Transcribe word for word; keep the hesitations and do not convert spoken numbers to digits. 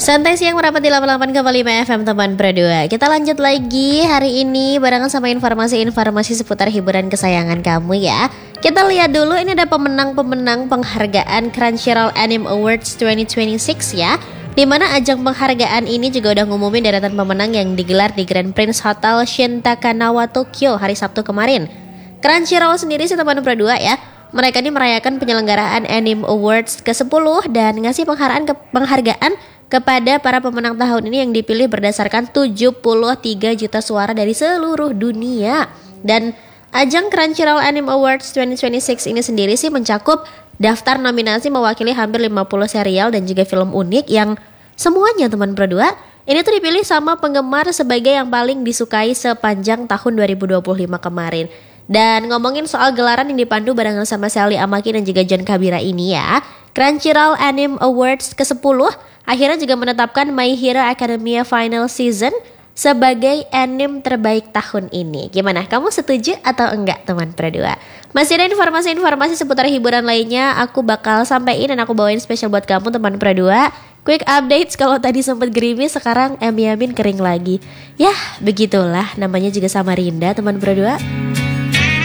Santai siang merapat di delapan puluh delapan koma lima F M teman Pro dua. Kita lanjut lagi hari ini barengan sama informasi-informasi seputar hiburan kesayangan kamu ya. Kita lihat dulu, ini ada pemenang-pemenang penghargaan Crunchyroll Anime Awards dua ribu dua puluh enam ya. Dimana ajang penghargaan ini juga udah ngumumin deretan pemenang yang digelar di Grand Prince Hotel Shin Takanawa Tokyo hari Sabtu kemarin. Crunchyroll sendiri sih teman Pro dua ya, mereka ini merayakan penyelenggaraan Anime Awards ke sepuluh dan ngasih penghargaan ke penghargaan kepada para pemenang tahun ini yang dipilih berdasarkan tujuh puluh tiga juta suara dari seluruh dunia. Dan ajang Crunchyroll Anime Awards dua ribu dua puluh enam ini sendiri sih mencakup daftar nominasi mewakili hampir lima puluh serial dan juga film unik yang semuanya teman Pro dua ini tuh dipilih sama penggemar sebagai yang paling disukai sepanjang tahun dua ribu dua puluh lima kemarin. Dan ngomongin soal gelaran yang dipandu barengan sama Sally Amaki dan juga John Kabira ini ya, Crunchyroll Anime Awards ke sepuluh akhirnya juga menetapkan My Hero Academia Final Season sebagai anime terbaik tahun ini. Gimana? Kamu setuju atau enggak teman Pro dua? Masih ada informasi-informasi seputar hiburan lainnya aku bakal sampaikan dan aku bawain spesial buat kamu teman Pro dua. Quick updates, kalau tadi sempat gerimis sekarang Em Yamin kering lagi. Yah, begitulah namanya juga Samarinda teman Pro dua.